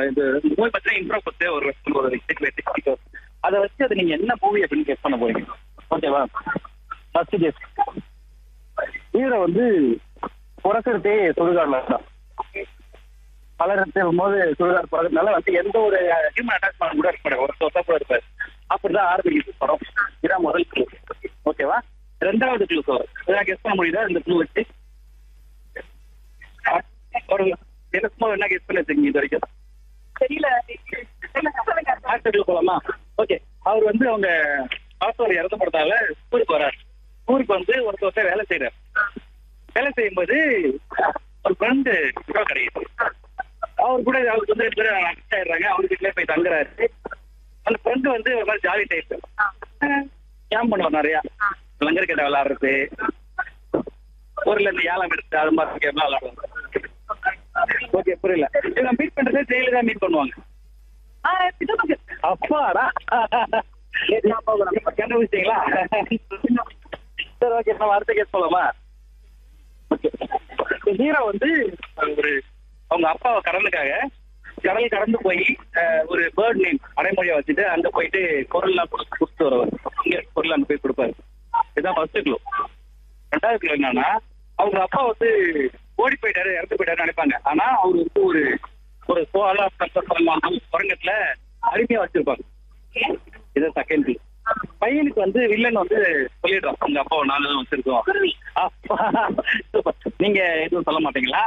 இது மூவி பத்தின இன்ட்ரோ கொடுத்து ஒரு அதை வச்சு அதை நீங்க என்ன மூவி அப்படின்னு கெஸ் பண்ண போறீங்க. ஓகேவா? First guess. ஹீரோ வந்து பிறக்கிறதே சுடுகாடுல தான். வளர்த்தும் போது சுடுகாடு பிறகுனால வந்து எந்த ஒரு ஹியூமன் அட்டாச்மெண்ட் கூட இருக்க மாட்டாங்க. ஒரு சொத்தா கூட இருப்பாரு. அப்படிதான் ஆரம்பிக்குது படம். இதான் முதல் க்ளூ. ஓகேவா? ரெண்டாவது க்ளூ சொல்றேன். கெஸ் பண்ண முடியுதா இந்த க்ளூ வச்சு? ஒரு என்ன கெஸ் பண்ணி வச்சிருக்கீங்க இது வரைக்கும்? தெரியல. போலாமா? ஓகே. அவர் வந்து அவங்க பாஸ்வர் இறந்து போறதால ஊருக்கு வர்றாரு. ஊருக்கு வந்து ஒருத்தர் வேலை செய்யறாரு. வேலை செய்யும் போது ஒரு ஃப்ரெண்டு கிடையாது. அவர் கூட அவருக்கு வந்து 2 பேரும் ஆயிடுறாங்க. அவரு வீட்டுல போய் தங்குறாரு. அந்த ஃப்ரெண்டு வந்து ஒரு மாதிரி ஜாலி டைப். கேம் பண்ணுவார் நிறையா. லங்கர் கிட்ட விளையாடுறது, ஊர்ல இருந்து ஏலம் எடுத்து அது மாதிரி கேம்லாம் விளையாடுவாங்க. ஓகே, புரியல. இவங்க மீட் பண்றது ஜெயில தான் மீட் பண்ணுவாங்க. அப்பாடா, கண்டுபிடிச்சிங்களா? சரி, ஓகே. நம்ம அடுத்த கேஸ் போலாமா? ஹீரோ வந்து ஒரு அவங்க அப்பாவை கடல் கடந்து போய் ஒரு பேர்ட் நேம் அடைமொழியா வச்சுட்டு அங்க போயிட்டு பொருள்லாம் கொடுத்துட்டு வருவார். இங்க பொருள் அங்க போய் கொடுப்பாரு. இதுதான் ஃபர்ஸ்ட் க்ளூ. ரெண்டாவது க்ளூ என்னன்னா, அவங்க அப்பா வந்து ஓடி போயிட்டாரு, இறந்து போயிட்டாரு நினைப்பாங்க. ஆனா அவரு வந்து ஒரு குரங்கத்துல அருமையா வச்சிருப்பாங்க. இது செகண்ட் க்ளூ. பையனுக்கு வந்து வில்லன் வந்து சொல்லிடுறோம், உங்க அப்பாவை நாங்க தான் வச்சிருக்கோம். நீங்க எதுவும் சொல்ல மாட்டீங்களா?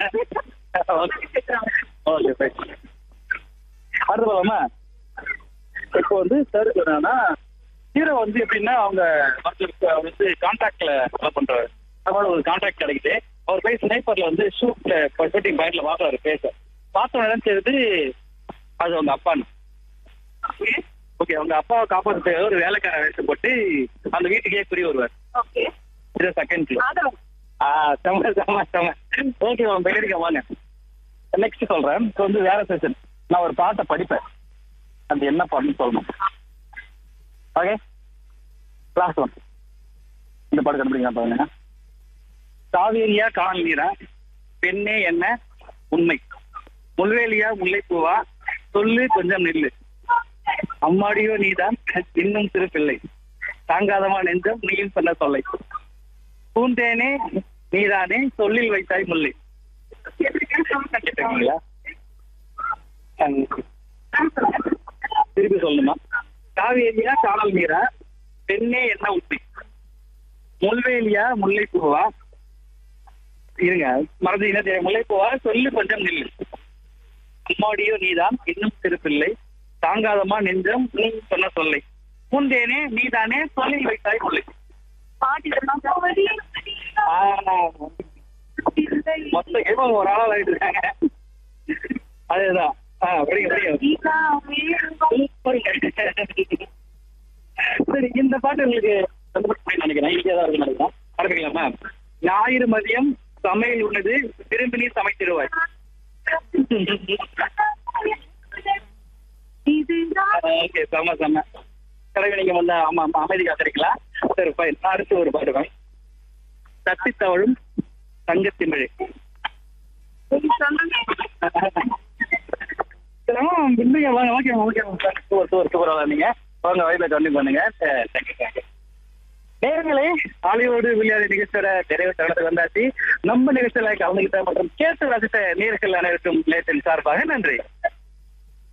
அடுத்து போலாமா? இப்போ வந்து தேர்ட் என்னன்னா, ஹீரோ வந்து எப்படின்னா அவங்க வந்து கான்ட்ராக்ட்ல ஃபாலோ பண்றாரு. அதனால ஒரு கான்ட்ராக்ட் கிடைக்குது. அவர் போய் ஸ்னைப்பர்ல வந்து ஷூட்டிங் பாயிண்ட்ல பாக்குறாரு. பார்த்த உடனே தெரியுது அது அவங்க அப்பான்னு. ஓகே, அவங்க அப்பாவை காப்பாற்ற ஒரு வேலைக்கார வேஷம் போட்டு அந்த வீட்டுக்கே குறி வருவார். இது செகண்ட் க்ளூ. ஓகே, பெரியடிக்க வாங்க. நெக்ஸ்ட் சொல்றேன். இப்போ வந்து வேற செஷன். நான் ஒரு பாட்டை படிப்பேன், அது என்ன பாட்டுன்னு சொல்லணும். Okay, last one. இந்த பாட்டு கண்டுபிடிங்க பாருங்க. காவேரியா காணல் நீரா, பெண்ணே என்ன உண்மை, முள்வேலியா முல்லைப்பூவா, சொல்லு கொஞ்சம் நில்லு, அம்மாடியோ நீதான் இன்னும் சிறு பிள்ளை, தாங்காதமா நெஞ்சம் நீயும் சொன்ன சொல்லை, பூந்தேனே நீதானே சொல்லில் வைத்தாய் முல்லை. கேட்டீங்களா? திருப்பி சொல்லணுமா? காவேரியா காணல் நீரா, பெண்ணே என்ன உண்மை, முள்வேலியா முல்லைப்பூவா, இருங்க மறந்தீங்கன்னா தெரியும், முல்லைப்பூவா, சொல்லு கொஞ்சம் நில்லு, அம்மாடியோ நீதான் இன்னும் சிறு பிள்ளை, தாங்காதமா நெஞ்சம் நீ சொன்ன சொல்லை, பூந்தேனே நீதானே சொல்லில் வைத்தாய் முல்லை. மொத்தம் ஒரு ஆள் ஆயிட்டு இருக்காங்க. அதேதான். சரி, இந்த பாட்டு உங்களுக்கு நினைக்கிறேன் ஈஸியா இருக்கு நினைக்கிறேன். ஆரம்பிக்கலாமா? ஞாயிறு மதியம் சமையல் உண்ணது, திரும்பி நீ சமைத்திடுவாய். ஓகே, செம்ம செம்ம. கடவை நீங்க வந்து அமைதி காத்திருக்கீங்களா? சரி, ஃபைன். அடுத்து ஒரு பாட்டு தான். தட்டி தவழும் தங்கத்திமிழ். நீங்க வாங்க, வயல கண்டிப்பா பண்ணுங்க. நேரங்களே, ஹாலிவுட் விளையாட்டு நிகழ்ச்சியோட நிறைவு தருணத்துக்கு வந்தாச்சு. நம்ம நிகழ்ச்சியில கலந்துகிட்ட மற்றும் கேட்டு ரசித்த நேர்கள் அனைவருக்கும் நிலையத்தின் சார்பாக நன்றி.